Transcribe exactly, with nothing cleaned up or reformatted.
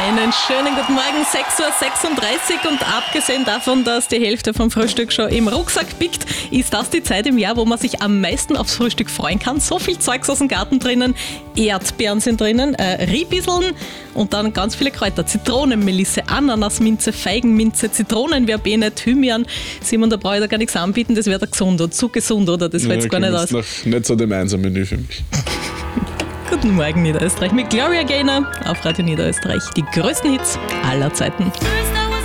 Einen schönen guten Morgen, sechs Uhr sechsunddreißig und abgesehen davon, dass die Hälfte vom Frühstück schon im Rucksack pickt, ist das die Zeit im Jahr, wo man sich am meisten aufs Frühstück freuen kann. So viel Zeugs aus dem Garten drinnen, Erdbeeren sind drinnen, äh, Riebisseln und dann ganz viele Kräuter, Zitronenmelisse, Ananasminze, Feigenminze, Zitronenverbene, Thymian. Simon, da brauche ich da gar nichts anbieten, das wäre da gesund oder zu gesund oder das fällt ja, gar nicht aus. Das ist noch nicht so dem Einser-Menü für mich. Guten Morgen Niederösterreich mit Gloria Gaynor auf Radio Niederösterreich. Die größten Hits aller Zeiten.